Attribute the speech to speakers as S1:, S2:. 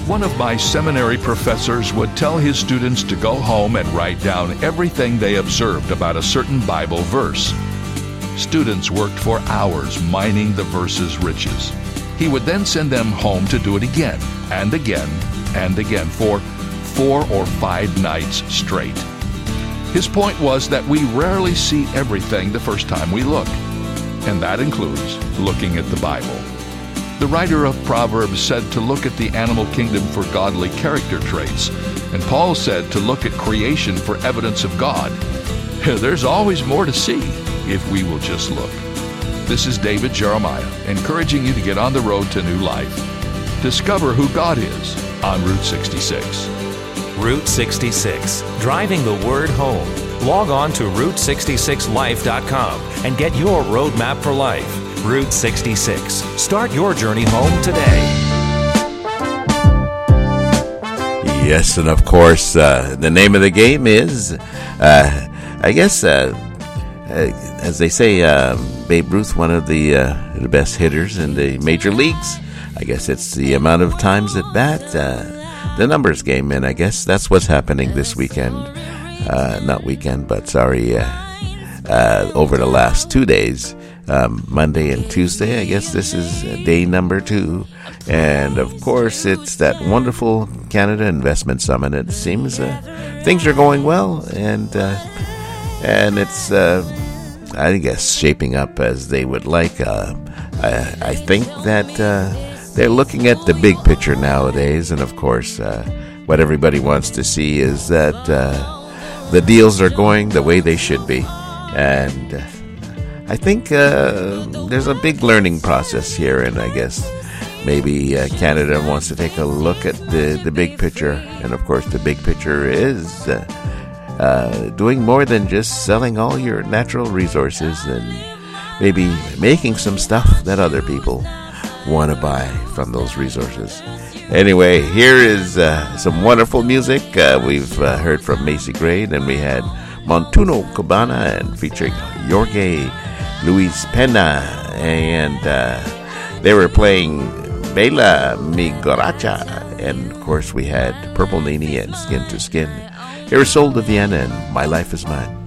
S1: One of my seminary professors would tell his students to go home and write down everything they observed about a certain Bible verse. Students worked for hours mining the verse's riches. He would then send them home to do it again and again and again for 4 or 5 nights straight. His point was that we rarely see everything the first time we look, and that includes looking at the Bible. The writer of Proverbs said to look at the animal kingdom for godly character traits, and Paul said to look at creation for evidence of God. There's always more to see if we will just look. This is David Jeremiah, encouraging you to get on the road to new life. Discover who God is on Route 66.
S2: Route 66, driving the word home. Log on to Route66Life.com and get your roadmap for life. Route 66. Start your journey home today.
S3: Yes, and of course, the name of the game is, as they say, Babe Ruth, one of the best hitters in the major leagues. I guess it's the amount of times at bat, the numbers game, and I guess that's what's happening this weekend. Over the last 2 days. Monday and Tuesday. I guess this is day number 2. And of course, it's that wonderful Canada Investment Summit. It seems things are going well, and it's, I guess, shaping up as they would like. I think that they're looking at the big picture nowadays, and of course, what everybody wants to see is that the deals are going the way they should be. And I think there's a big learning process here, and I guess maybe Canada wants to take a look at the big picture. And of course, the big picture is doing more than just selling all your natural resources and maybe making some stuff that other people want to buy from those resources. Anyway, here is some wonderful music. We've heard from Macy Gray, and we had Montuno Cabana and featuring Jorge Luis Pena, and they were playing Bela Mi Goracha, and of course we had Purple Nini and Skin to Skin. Here is Sol de Vienna and My Life Is Mine.